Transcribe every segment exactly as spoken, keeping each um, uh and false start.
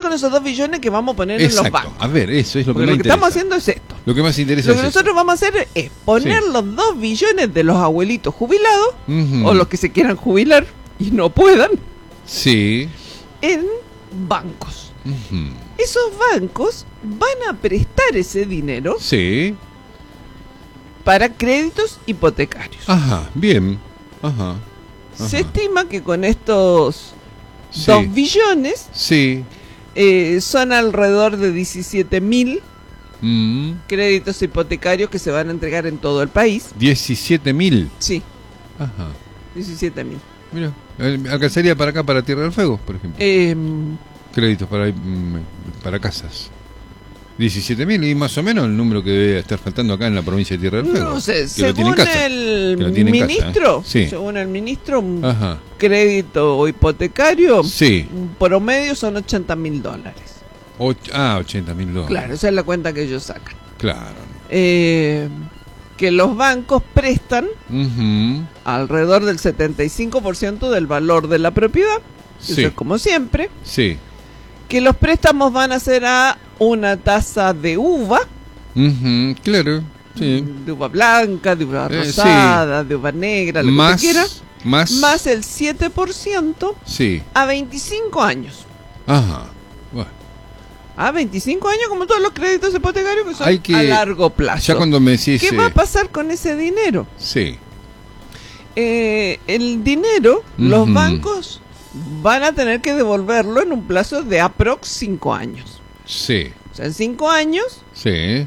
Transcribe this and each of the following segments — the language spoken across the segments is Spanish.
con esos dos billones que vamos a poner Exacto. en los bancos? A ver, eso es lo que Porque me lo que interesa. estamos haciendo es esto. Lo que más interesa Lo es que eso. nosotros vamos a hacer es poner Sí. los dos billones de los abuelitos jubilados, Ujú. o los que se quieran jubilar y no puedan, Sí. en bancos. Ujú. Esos bancos van a prestar ese dinero Sí. para créditos hipotecarios. Ajá, bien. Ajá. Ajá. Se estima que con estos Sí. dos billones Sí. eh, son alrededor de diecisiete mil Mm. créditos hipotecarios que se van a entregar en todo el país. diecisiete mil. Sí, Ajá. diecisiete mil. Mira, eh, alcanzaría para acá, para Tierra del Fuego, por ejemplo. Eh, Créditos para, mm, para casas. diecisiete mil y más o menos el número que debe estar faltando acá en la provincia de Tierra del Fuego. no sé, que lo tiene según en casa, el que lo tiene en casa, ministro, ¿eh? Sí. según el ministro, un Ajá. crédito hipotecario Sí. un promedio son ochenta mil dólares. Och- ah, ochenta mil dólares. Claro, esa es la cuenta que ellos sacan. Claro. Eh, que los bancos prestan Ujú. alrededor del setenta y cinco por ciento del valor de la propiedad. Sí. Eso es como siempre. Sí. Que los préstamos van a ser a una tasa de uva, Ujú, claro. Sí. de uva blanca, de uva Eh, rosada, de uva negra, lo Más. que usted quiera, Más. más el siete por ciento Sí. a veinticinco años. Ajá. Bueno. A veinticinco años, como todos los créditos hipotecarios que son Hay que- a largo plazo. Ya cuando me decís. ¿Qué eh, va a pasar con ese dinero? Sí. Eh, el dinero, los Ujú. bancos van a tener que devolverlo en un plazo de aprox cinco años. Sí. O sea, en cinco años, Sí.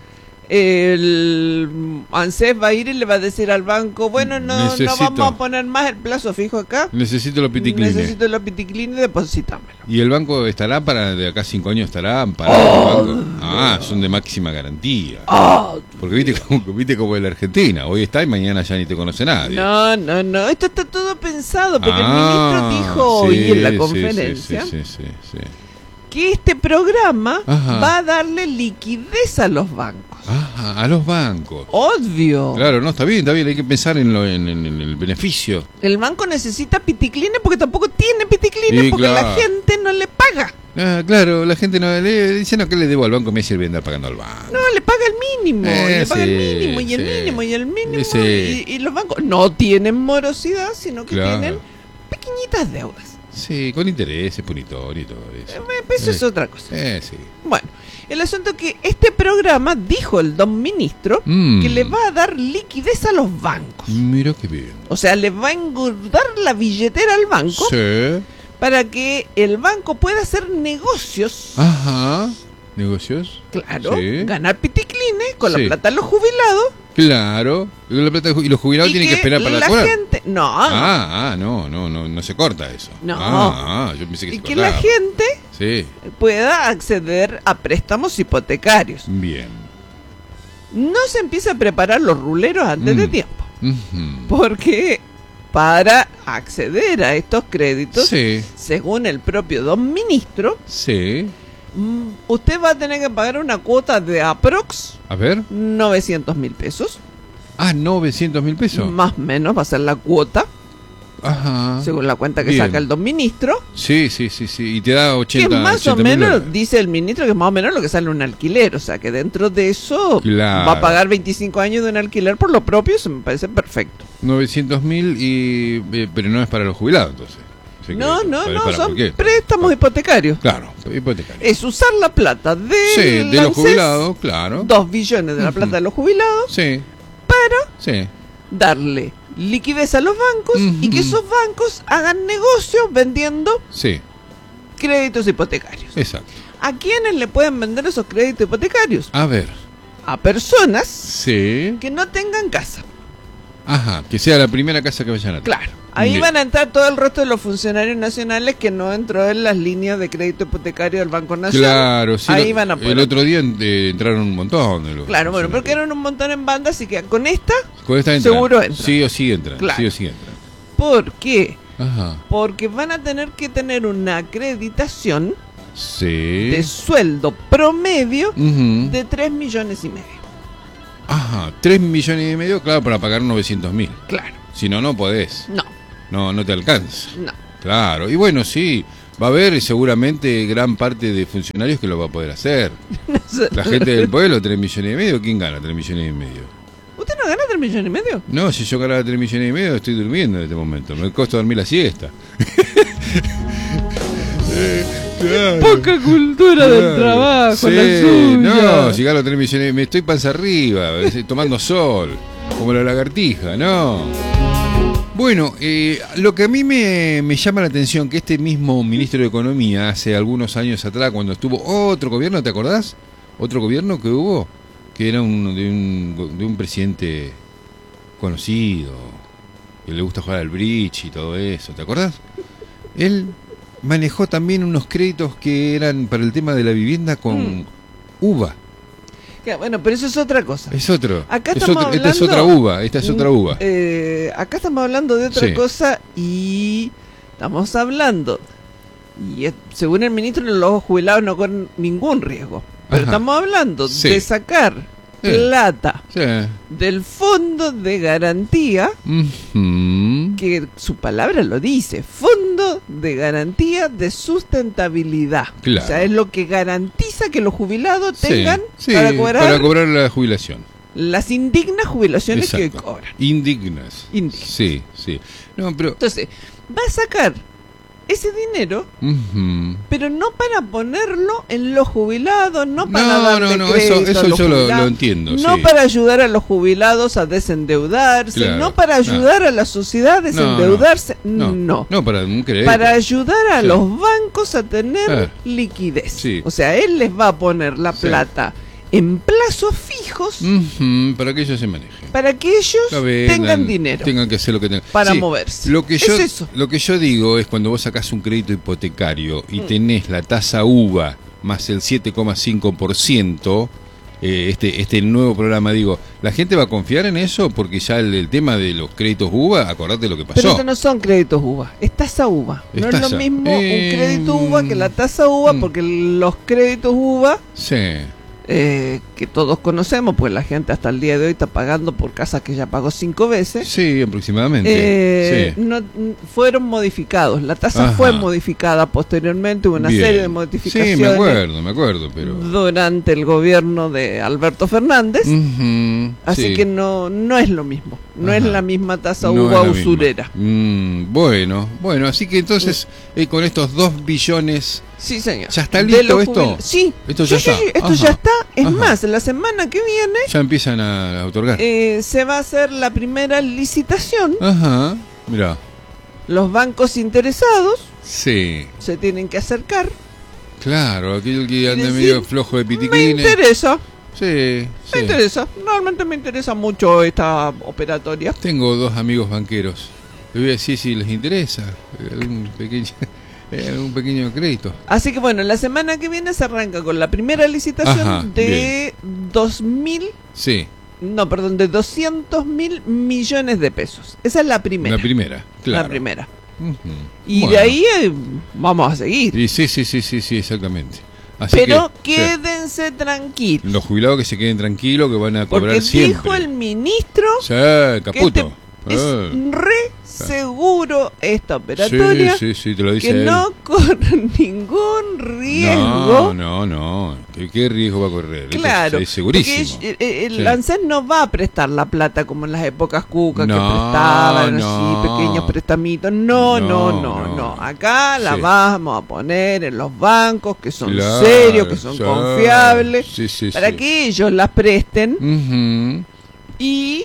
el ANSES va a ir y le va a decir al banco, bueno, no, no Necesito- vamos a poner más el plazo fijo acá. Necesito los piticlines. Necesito los piticlines y depositámelo. ¿Y el banco estará para de acá a cinco años? ¿Estará para el banco? Ah, son de máxima garantía. Oh, Porque viste como, viste como es la Argentina. Hoy está y mañana ya ni te conoce nadie. no, no, no, esto está todo pensado porque Ah, el ministro dijo hoy sí, en la sí, conferencia Sí, sí, sí, sí, sí. que este programa Ajá. va a darle liquidez a los bancos. Ajá, a los bancos. Obvio. Claro, no, está bien, está bien. Hay que pensar en, lo, en, en- en el beneficio. El banco necesita piticlines porque tampoco tiene piticlines Sí, porque claro. la gente no le paga. Ah, claro, la gente no le dice, no, que le debo al banco, me sirve andar pagando al banco. No, le paga el mínimo, Eh, le paga el sí, mínimo y el sí. mínimo y el mínimo. Sí. Y, y los bancos no tienen morosidad, sino que Claro. tienen pequeñitas deudas. Sí, con intereses, punitorio y todo eso. Eh, Eso es Eh, otra cosa. Eh, sí. Bueno, el asunto es que este programa, dijo el don ministro, Mm. que le va a dar liquidez a los bancos. Mira qué bien. O sea, le va a engordar la billetera al banco Sí. para que el banco pueda hacer negocios. Ajá. ¿Negocios? Claro, Sí. ganar piticlines con Sí. la plata de los jubilados. Claro. Y la plata de ju- y los jubilados y tienen que esperar para la cobrar. gente. No, Ah, ah, no, no, no, no se corta eso. No. Ah, ah, yo pensé que y se que cortaba. la gente Sí, pueda acceder a préstamos hipotecarios. bien. No se empieza a preparar los ruleros antes de Mm. tiempo. Ujú. Porque para acceder a estos créditos, Sí, según el propio don ministro, sí. mm, usted va a tener que pagar una cuota de aprox A ver. novecientos mil pesos. Ah, novecientos mil pesos. Más o menos va a ser la cuota, Ajá. según la cuenta que Bien. saca el don ministro. Sí, sí, sí, sí. Y te da Que ochenta es más o ochenta mil menos, dólares. dice el ministro, que es más o menos lo que sale un alquiler. O sea, que dentro de eso Claro. va a pagar veinticinco años de un alquiler por lo propio. Eso me parece perfecto. novecientos mil y... eh, pero no es para los jubilados, entonces. Ese No, crédito. no, ¿Es no, para son por qué? préstamos Pa- hipotecarios. Claro, hipotecario. Es usar la plata de, Sí, de los jubilados, claro. dos billones de la Ujú. plata de los jubilados, Sí, para sí. darle liquidez a los bancos Ujú. y que esos bancos hagan negocios vendiendo Sí, créditos hipotecarios. exacto. ¿A quiénes le pueden vender esos créditos hipotecarios? A ver. A personas Sí. que no tengan casa. Ajá, que sea la primera casa que vayan a tener. Claro. Ahí Bien. van a entrar todo el resto de los funcionarios nacionales que no entró en las líneas de crédito hipotecario del Banco Nacional. Claro, sí. Ahí lo- van a poder. El otro día eh, entraron un montón de los. Claro, bueno, funcionarios. porque eran un montón en banda, así que con esta, Con esta entran. seguro entran. Sí o sí entran. Claro. Sí o sí entran. ¿por qué? Ajá. Porque van a tener que tener una acreditación Sí. de sueldo promedio Ujú. de tres millones y medio. Ajá, tres millones y medio, claro, para pagar novecientos mil. Claro. Si no, no podés. No, No, no te alcanza. no. Claro, y bueno, sí, Va a haber seguramente gran parte de funcionarios que lo va a poder hacer. La gente del pueblo, tres millones y medio, ¿quién gana tres millones y medio? ¿Usted no gana tres millones y medio? No, si yo ganara tres millones y medio estoy durmiendo en este momento. Me cuesta dormir la siesta. eh, claro. Poca cultura Claro. del trabajo, Sí, la suya. no, si gano tres millones, me estoy panza arriba, tomando sol, como la lagartija, no. Bueno, eh, lo que a mí me, me llama la atención, que este mismo ministro de Economía, hace algunos años atrás, cuando estuvo otro gobierno, ¿te acordás? Otro gobierno que hubo, que era un, de, un, de un presidente conocido, que le gusta jugar al bridge y todo eso, ¿te acordás? Él manejó también unos créditos que eran para el tema de la vivienda con mm. uva. Ya, bueno, pero eso es otra cosa. Es otro. Acá es estamos otro hablando, esta es otra uva. Esta es otra uva. Eh, acá estamos hablando de otra sí. cosa y estamos hablando. Y es, según el ministro, los jubilados no corren ningún riesgo. Pero Ajá. estamos hablando sí. de sacar Sí. plata sí. del fondo de garantía, uh-huh. que su palabra lo dice, fondo de garantía de sustentabilidad. Claro. O sea, es lo que garantiza que los jubilados sí. tengan sí, para cobrar, para cobrar la jubilación. Las indignas jubilaciones Exacto. que cobran. Indignas. Indignas. Sí, sí. No, pero Entonces, va a sacar ese dinero, uh-huh. pero no para ponerlo en los jubilados, no para no, darle no, no, crédito eso, eso a los yo lo, jubilados, lo entiendo. no sí. para ayudar a los jubilados a desendeudarse, Claro, no para ayudar no. a la sociedad a desendeudarse, no, no, no, no para un crédito. Para ayudar a sí. los bancos a tener ah. liquidez. Sí. O sea, él les va a poner la sí. plata en plazos fijos uh-huh. para que ellos se manejen. Para que ellos vendan, tengan dinero. Tengan que hacer lo que tengan. Para sí, moverse. Lo que, yo, es eso. lo que yo digo es cuando vos sacás un crédito hipotecario y mm. tenés la tasa uva más el siete coma cinco por ciento, eh, este, este nuevo programa, digo, ¿la gente va a confiar en eso? Porque ya el, el tema de los créditos uva, acordate lo que pasó. Pero estos no son créditos uva, es tasa uva. Es no tasa. es lo mismo eh, un crédito uva que la tasa uva, mm. porque los créditos uva... Sí. Eh, que todos conocemos, pues la gente hasta el día de hoy está pagando por casas que ya pagó cinco veces. Sí, aproximadamente. Eh, sí. No, fueron modificados, la tasa Ajá. fue modificada posteriormente, hubo una Bien. serie de modificaciones. Sí, me acuerdo, me acuerdo, pero... durante el gobierno de Alberto Fernández. Uh-huh, así sí. que no, no es lo mismo, no Ajá. es la misma tasa no uva usurera. Mm, bueno, bueno, así que entonces eh, con estos dos billones... Sí, señor. ¿Ya está De listo los esto? jubil- Sí, Esto sí, ya sí, está. sí, esto Ajá. ya está. Es Ajá. más, la semana que viene Ya empiezan a otorgar. eh, se va a hacer la primera licitación. Ajá, mirá. Los bancos interesados Sí, se tienen que acercar. claro, aquel que anda decir, medio flojo de Me pitiquines. interesa, Sí, me sí. interesa. Realmente me interesa mucho esta operatoria. Tengo dos amigos banqueros. Les voy a decir si les interesa algún pequeño, algún pequeño crédito. Así que bueno, la semana que viene se arranca con la primera licitación Ajá, de dos mil, Sí, no, perdón, de doscientos mil millones de pesos. Esa es la primera. la primera, claro. La primera. Uh-huh. Y Bueno. de ahí eh, vamos a seguir. Y sí, sí, sí, sí, sí, exactamente. Así Pero que, quédense sí, tranquilos. los jubilados que se queden tranquilos, que van a cobrar Porque siempre. dijo el ministro Sí, que Caputo. este es Eh. re seguro esta operatoria, Sí, sí, sí, te lo dice que él. no corre ningún riesgo. No, no, no. ¿Qué, qué riesgo va a correr? Esto Claro, es segurísimo. porque eh, el Sí. ANSES no va a prestar la plata como en las épocas cuca, No, que prestaban no. así pequeños prestamitos. No, no, No, no, no. no. Acá la Sí. vamos a poner en los bancos que son Claro, serios, que son sí. confiables, Sí, sí, para sí. que ellos las presten. Ujú. Y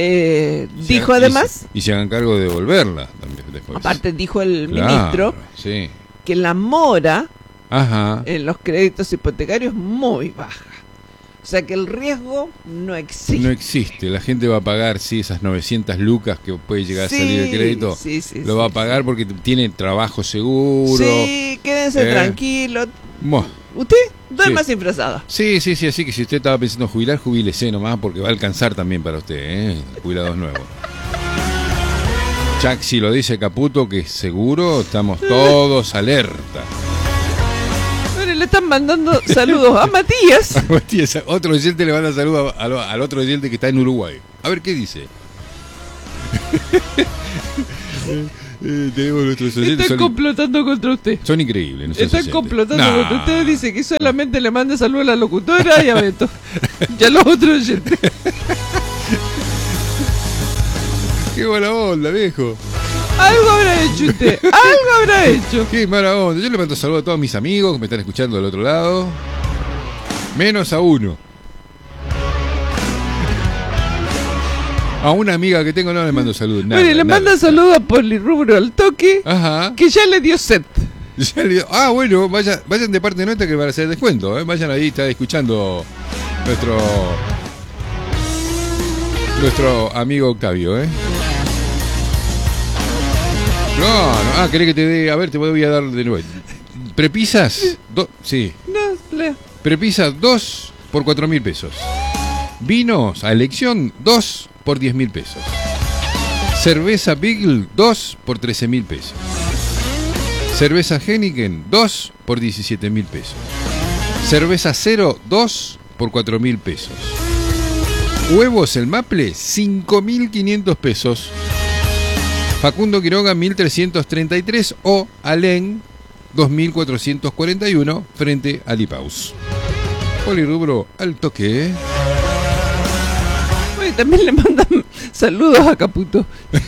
eh, Se dijo hagan- además, Y, se- y se hagan cargo de devolverla también después. aparte dijo el Claro, ministro, Sí. que la mora Ajá. en los créditos hipotecarios es muy baja. O sea que el riesgo no existe. No existe. La gente va a pagar, sí, esas novecientas lucas que puede llegar a Sí, salir el crédito. sí, sí, lo sí, va a pagar sí. porque tiene trabajo seguro. Sí, quédense Eh. tranquilos. Buah. Usted duerma Sí. sin frazada. Sí, sí, sí, así que si usted estaba pensando jubilar, jubílese nomás porque va a alcanzar también para usted, ¿eh? Jubilados nuevos. Jack, si lo dice Caputo, que seguro estamos todos alerta. Bueno, le están mandando saludos a Matías. Matías, otro oyente le manda saludos al, al otro oyente que está en Uruguay. A ver qué dice. Eh, tenemos nuestros oyentes. Están Son, complotando contra usted. son increíbles. nuestros Están oyentes. complotando Nah. contra usted. Dice que solamente le manda saludos a la locutora y a Beto. Y a los otros oyentes. Qué buena onda, viejo. Algo habrá hecho usted. Algo habrá hecho. Qué mala onda. Yo le mando saludos a todos mis amigos que me están escuchando del otro lado. Menos a uno. A una amiga que tengo no le mando saludos. Nada, Bueno, y le nada. manda saludos a Polirrubro al toque. Ajá. Que ya le dio set. Ya le- Ah, bueno, vaya, vayan de parte nuestra que van a hacer descuento. ¿eh? Vayan ahí, está escuchando nuestro nuestro amigo Octavio. ¿eh? No, no, ah, querés que te dé. A ver, te voy a dar de nuevo. Prepisas, do, sí. No, lea. Prepisas dos por cuatro mil pesos. Vinos a elección dos por diez mil pesos. Cerveza Beagle dos por trece mil pesos. Cerveza Heineken dos por diecisiete mil pesos. Cerveza Cero dos por cuatro mil pesos. Huevos El Maple cinco mil quinientos pesos. Facundo Quiroga mil trescientos treinta y tres o Alén dos mil cuatrocientos cuarenta y uno frente a Lipaus. Polirrubro al toque. Oye, también le mandan saludos a Caputo.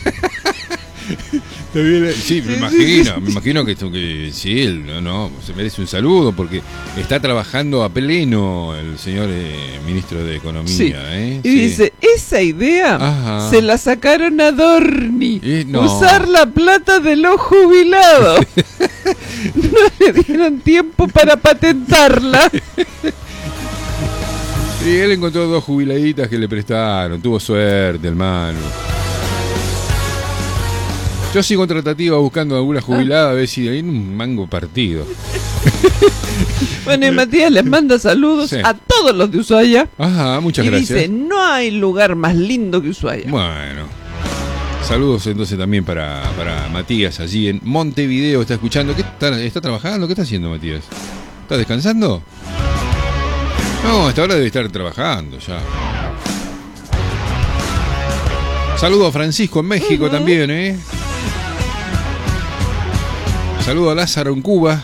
Sí, Sí, me sí, imagino, sí. me imagino que, esto, que sí, él no, no, se merece un saludo porque está trabajando a pleno el señor eh, ministro de Economía. Sí. ¿eh? Y Sí. dice, esa idea Ajá. se la sacaron a Dorni. Y no. Usar la plata de los jubilados. No le dieron tiempo para patentarla. Sí, él encontró dos jubiladitas que le prestaron, tuvo suerte, hermano. Yo sigo en tratativa buscando alguna jubilada a ver si hay un mango partido. Bueno, y Matías les manda saludos Sí. a todos los de Ushuaia. Ajá, muchas Y gracias. dice, no hay lugar más lindo que Ushuaia. Bueno, saludos entonces también para, para Matías allí en Montevideo. Está escuchando. ¿Qué está, está trabajando? ¿Qué está haciendo Matías? ¿Está descansando? No, hasta ahora debe estar trabajando ya. Saludo a Francisco en México Ujú. también, ¿eh? Saludo a Lázaro en Cuba.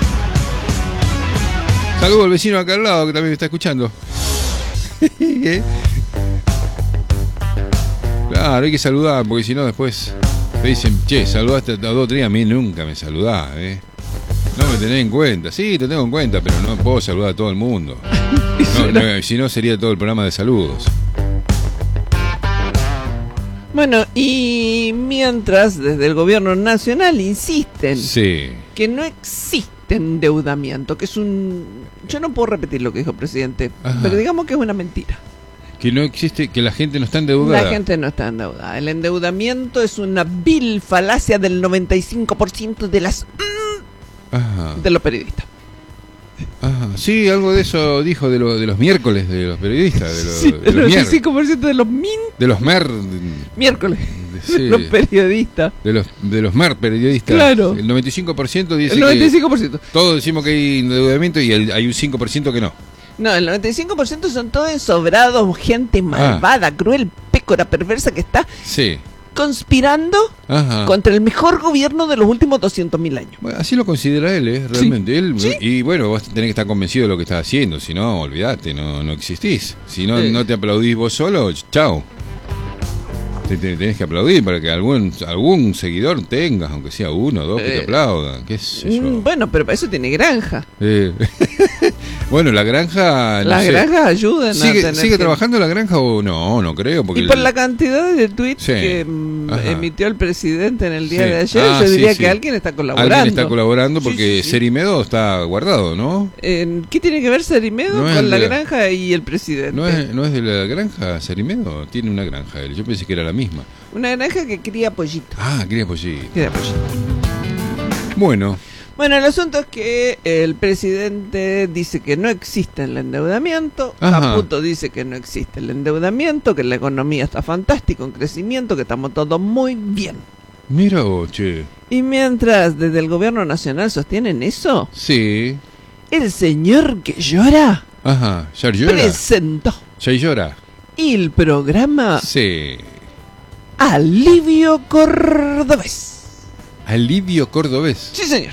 Saludo al vecino acá al lado que también me está escuchando. ¿Qué? Claro, hay que saludar, porque si no después te dicen, che, saludaste a dos o tres, a mí nunca me saludás, ¿eh? No me tenés en cuenta. Sí, te tengo en cuenta, pero no puedo saludar a todo el mundo. No, no, si no sería todo el programa de saludos. Bueno, y mientras desde el gobierno nacional insisten Sí. que no existe endeudamiento, que es un... Yo no puedo repetir lo que dijo el presidente, Ajá. pero digamos que es una mentira. Que no existe, que la gente no está endeudada. La gente no está endeudada. El endeudamiento es una vil falacia del noventa y cinco por ciento de las Ajá. de los periodistas. Ajá. Sí, algo de eso dijo de, lo, de los miércoles de los periodistas. De, lo- Sí, de el los noventa y mier- cinco por ciento de los min de los mer. miércoles. Sí. Los periodistas. De los, de los mer periodistas. Claro. El noventa y cinco por ciento dice El noventa y cinco por ciento. que todos decimos que hay endeudamiento y el- hay un cinco por ciento que no. No, el noventa y cinco por ciento son todos ensobrados, gente malvada, cruel, pécora, perversa que está Sí. conspirando Ajá. contra el mejor gobierno de los últimos doscientos mil años. Bueno, así lo considera él, ¿eh? Realmente. Él, Sí. Y bueno, vos tenés que estar convencido de lo que estás haciendo. Si no, olvídate, no, no existís. Si no, Sí. no te aplaudís vos solo, chao. Te, te- tenés que aplaudir para que algún algún seguidor tengas, aunque sea uno o dos, que te Eh. aplaudan. ¿Qué sé yo? Mm, bueno, pero para eso tiene granja. Eh, bueno, la granja. no Las sé. granjas ayudan a ¿Sigue, tener ¿sigue gente. trabajando la granja o no? No creo. Porque Y por el- la cantidad de tweets Sí. que mm, Ajá. emitió el presidente en el día Sí. de ayer, Ah, yo sí, diría sí. que alguien está colaborando. alguien está colaborando Sí, porque sí, sí. Serimedo está guardado, ¿no? Eh, ¿Qué tiene que ver Serimedo No es con el la de- granja y el presidente? ¿No es, ¿No es de la granja Serimedo? Tiene una granja él. Yo pensé que era la misma. Una granja que cría pollitos. Ah, quería pollito. Cría pollitos. Bueno, Bueno, el asunto es que el presidente dice que no existe el endeudamiento, Ajá. Caputo dice que no existe el endeudamiento, que la economía está fantástica, en crecimiento, que estamos todos muy bien. mira vos, che. Y mientras desde el gobierno nacional sostienen eso, Sí. el señor que llora Ajá. ¿Ya llora? presentó ¿Ya llora? el programa Sí. Alivio Cordobés. Alivio cordobés. Sí, señor.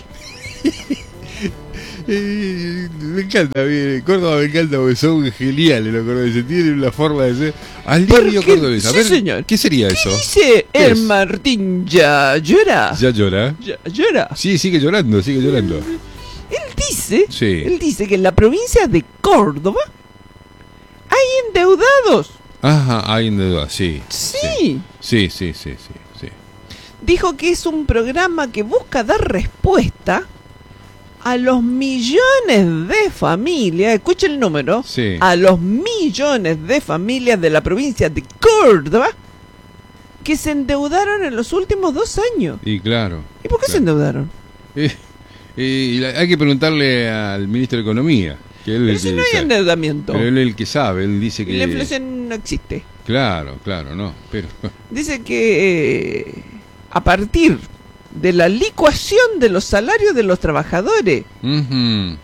Eh, me encanta, bien, Córdoba me encanta porque son geniales los cordobeses, tienen una forma de ser. Alivio Porque- cordobés. A sí, ver, señor. ¿qué sería ¿Qué eso? dice ¿Qué el es? Martín ya llora? ¿Ya llora? Ya llora. Sí, sigue llorando, sigue llorando. Él dice, Sí. él dice que en la provincia de Córdoba hay endeudados. Ajá, hay deuda, sí. Sí. Sí, sí, sí, sí, sí. Dijo que es un programa que busca dar respuesta a los millones de familias, escuche el número, Sí. a los millones de familias de la provincia de Córdoba que se endeudaron en los últimos dos años. Y claro. ¿Y por qué se claro. endeudaron? Eh, y la- hay que preguntarle al ministro de Economía. Que él Pero es si el no que hay sabe. endeudamiento. Pero él es el que sabe, él dice que... La inflación no existe. Claro, claro, no, pero... Dice que eh, a partir de la licuación de los salarios de los trabajadores Ujú.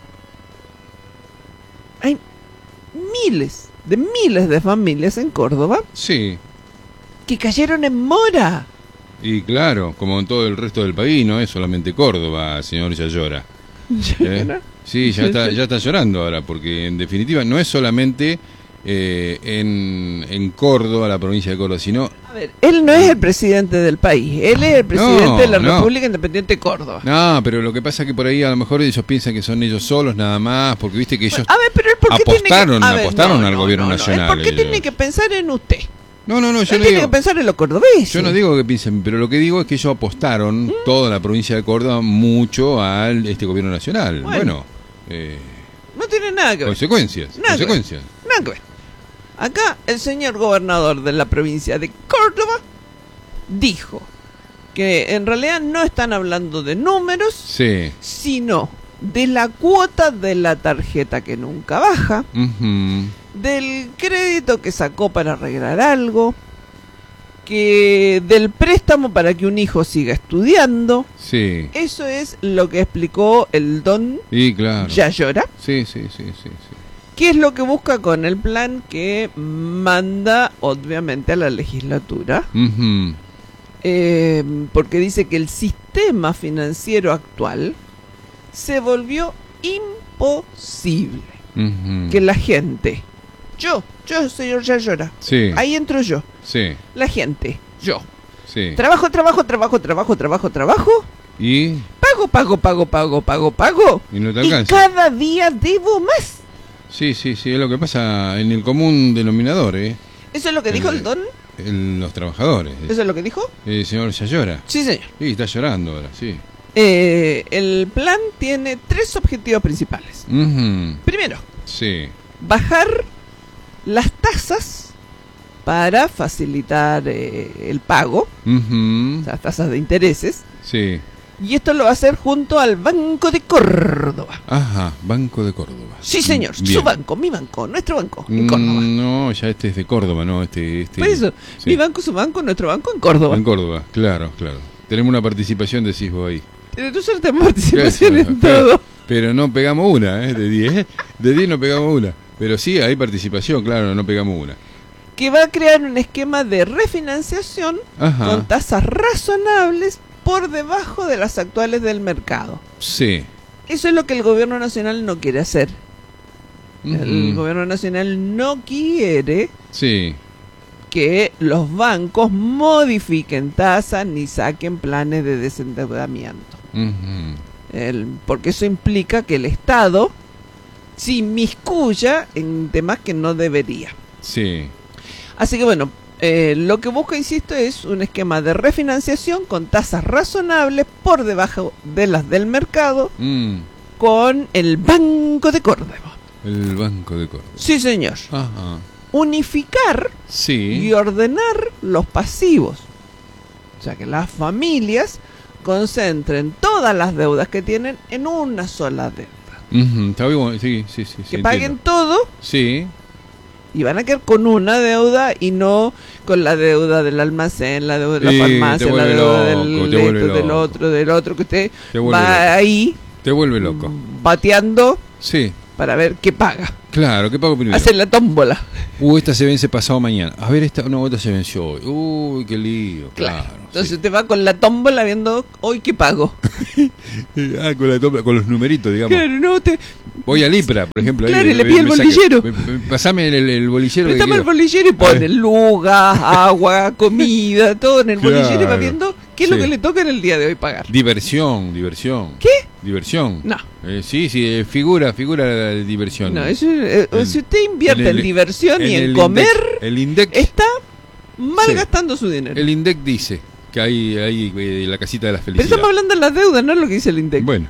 hay miles de miles de familias en Córdoba Sí, que cayeron en mora. y claro, como en todo el resto del país, no es solamente Córdoba, señor Yayora. ¿Eh? ¿No? Sí, ya está, ya está llorando ahora, porque en definitiva no es solamente eh, en, en Córdoba, la provincia de Córdoba, sino... A ver, él no es el presidente del país, él es el presidente No, de la no. República Independiente de Córdoba. No, pero lo que pasa es que por ahí a lo mejor ellos piensan que son ellos solos nada más, porque viste que ellos... A ver, pero él por qué apostaron, tiene que... a ver, apostaron no, al no, gobierno no, no, nacional, ¿Por qué ellos. tiene que pensar en usted? No, no, no, yo Él no tiene digo... que pensar en los cordobeses. Yo no digo que piensen, pero lo que digo es que ellos apostaron, toda la provincia de Córdoba, mucho al este gobierno nacional. Bueno. Bueno, eh, No tiene nada que ver. consecuencias, Nada que ver. consecuencias. Nada que ver. Acá el señor gobernador de la provincia de Córdoba dijo que en realidad no están hablando de números, Sí. sino de la cuota de la tarjeta que nunca baja, Ujú. del crédito que sacó para arreglar algo, que del préstamo para que un hijo siga estudiando. Sí. Eso es lo que explicó el don Y claro. Yayora. Sí, sí, sí, sí, sí. ¿Qué es lo que busca con el plan que manda, obviamente, a la legislatura? Ujú. Eh, porque dice que el sistema financiero actual se volvió imposible. Ujú. Que la gente, yo, yo, señor Yayora, Sí. ahí entro yo, Sí, la gente, yo, sí. trabajo, trabajo, trabajo, trabajo, trabajo, trabajo, Y, pago, pago, pago, pago, pago, pago, y no te y alcanza. cada día debo más. Sí, sí, sí, es lo que pasa en el común denominador, ¿eh? ¿Eso es lo que dijo El- el don? En los trabajadores. ¿Eso es lo que dijo? El señor ya llora. Sí, señor. Sí, está llorando ahora, sí. Eh, el plan tiene tres objetivos principales. Ujú. Primero, Sí. bajar las tasas para facilitar eh, el pago, Ujú. las tasas de intereses, Sí. y esto lo va a hacer junto al Banco de Córdoba. Ajá, Banco de Córdoba. Sí, señor, Bien. su banco, mi banco, nuestro banco, en Mm, Córdoba. No, ya este es de Córdoba, ¿no? Este, este... Por eso, sí. mi banco, su banco, nuestro banco en Córdoba. En Córdoba, claro, claro. Tenemos una participación, decís vos ahí. Pero nosotros tenemos participación en Pero- todo. Pero no pegamos una, ¿eh? De diez. De diez no pegamos una. Pero sí, hay participación, claro, no pegamos una. Que va a crear un esquema de refinanciación Ajá. con tasas razonables por debajo de las actuales del mercado. Sí. Eso es lo que el gobierno nacional no quiere hacer. El Ujú. gobierno nacional no quiere Sí. que los bancos modifiquen tasas ni saquen planes de desendeudamiento. Ujú. El- porque eso implica que el Estado se inmiscuya en temas que no debería. Sí. Así que bueno, eh, lo que busca, insisto, es un esquema de refinanciación con tasas razonables por debajo de las del mercado Mm. con el Banco de Córdoba. El Banco de Córdoba. Sí, señor. Ajá. Unificar Sí. y ordenar los pasivos. O sea, que las familias concentren todas las deudas que tienen en una sola deuda. Ujú. Está bien, sí, sí, sí. Que sí, paguen entiendo. todo Sí. y van a quedar con una deuda y no con la deuda del almacén, la deuda de la Sí, farmacia, te la vuelve deuda loco, del, te vuelve esto, del loco. otro, del otro, que usted Te vuelve va loco. ahí Te vuelve loco. bateando Sí. para ver qué paga. Claro, ¿qué pago primero? Hacen la tómbola. Uh, esta se vence pasado mañana. A ver, esta, no, esta se venció hoy. Uy, qué lío. Claro. Claro. Entonces sí. te va con la tómbola viendo hoy qué pago. Ah, con, la topla, con los numeritos, digamos. Claro, no te... Voy a Lipra, por ejemplo. Claro, ahí, y le me- pide el me saca- bolillero. me- me- Pasame el, el, el bolillero. que Préstame el quiero. bolillero y A pone ver. lugas, agua, comida, todo en el Claro. bolillero y va viendo qué es lo Sí. que le toca en el día de hoy pagar. Diversión, diversión. ¿Qué? Diversión. No. Eh, sí, sí, eh, figura, figura de diversión. No, eso, eh, El- si usted invierte en, en el- diversión y en el comer, INDEC, el INDEC, está malgastando Sí. su dinero. el INDEC dice que hay ahí eh, la casita de la Pero felicidad. estamos hablando de las deudas, no es lo que dice el INDEC. Bueno.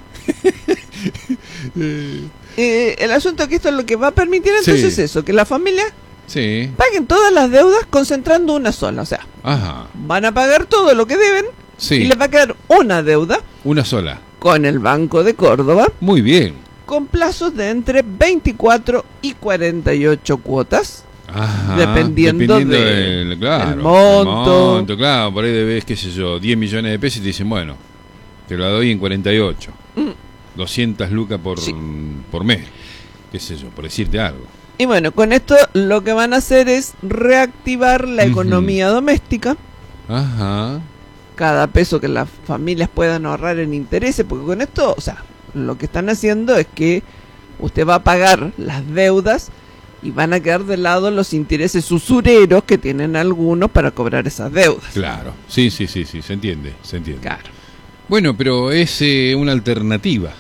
Eh, Eh, el asunto es que esto es lo que va a permitir entonces Sí. eso, que las familias sí. paguen todas las deudas concentrando una sola. O sea, Ajá. van a pagar todo lo que deben y Sí. les va a quedar una deuda Una sola. con el Banco de Córdoba Muy bien. con plazos de entre veinticuatro y cuarenta y ocho cuotas. Ajá, Dependiendo de- del, claro, del monto. el monto, claro, por ahí debes, qué sé yo, diez millones de pesos y te dicen, bueno, te lo doy en cuarenta y ocho. Mm. doscientas lucas por, Sí. por mes, qué sé yo, por decirte algo. Y bueno, con esto lo que van a hacer es reactivar la Ujú. economía doméstica. Ajá. Cada peso que las familias puedan ahorrar en intereses, porque con esto, o sea, lo que están haciendo es que usted va a pagar las deudas y van a quedar de lado los intereses usureros que tienen algunos para cobrar esas deudas. Claro, sí, sí, sí, sí, se entiende, se entiende. Claro. Bueno, pero es eh, una alternativa,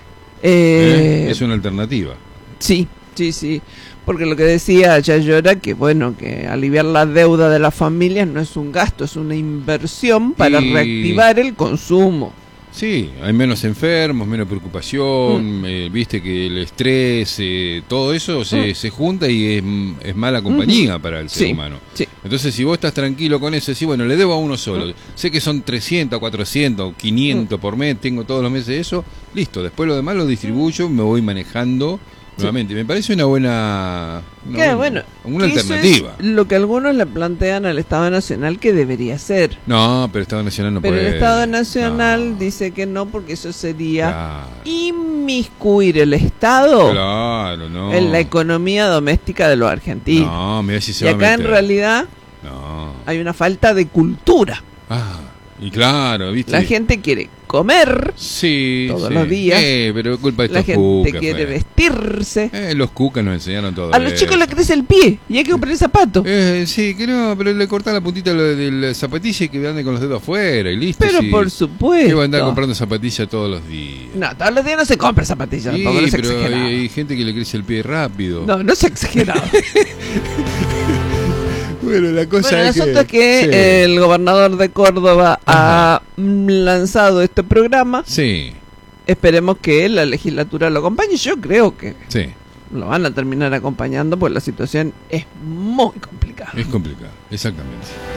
Eh, ¿eh? Es una alternativa. Sí, sí, sí. Porque lo que decía Yayo era que, bueno, que aliviar la deuda de las familias no es un gasto, es una inversión para Y- reactivar el consumo. Sí, hay menos enfermos, menos preocupación, Mm. eh, viste que el estrés, eh, todo eso se, Mm. se junta y es, es mala compañía para el ser Sí, humano. sí. Entonces, si vos estás tranquilo con eso, decís, bueno, le debo a uno solo. Mm. Sé que son trescientos, cuatrocientos, quinientos por mes, tengo todos los meses eso, listo. Después lo demás lo distribuyo, me voy manejando nuevamente. Me parece una buena, una, Que, buena- bueno, una que eso alternativa. es lo que algunos le plantean al Estado Nacional que debería ser. No, pero el Estado Nacional no Pero puede. el Estado Nacional No. dice que no, porque eso sería Claro, inmiscuir el Estado claro, no. en la economía doméstica de los argentinos. No, mira si se y va a acá en meter. realidad No. hay una falta de cultura. Ah, y claro, ¿viste? La gente quiere comer, sí, todos sí. los días. Eh, pero culpa de la estos gente cucas, quiere fue. vestirse. Eh, los cucas nos enseñaron todo A los eso. chicos les crece el pie y hay que comprar zapatos. Eh, sí, que no, pero le cortás la puntita lo de la zapatilla y que ande con los dedos afuera y listo. Pero sí. por ¿Qué supuesto. va a andar comprando zapatillas todos los días? No, todos los días no se compra zapatillas, Sí, tampoco no es pero hay, exagerado. hay gente que le crece el pie rápido. No, no es exagerado. Bueno, la cosa Bueno, el es que... asunto es que sí. el gobernador de Córdoba ha mm, lanzado este programa. Sí, Esperemos que la legislatura lo acompañe. Yo creo que sí, lo van a terminar acompañando porque la situación es muy complicada. es complicado, exactamente.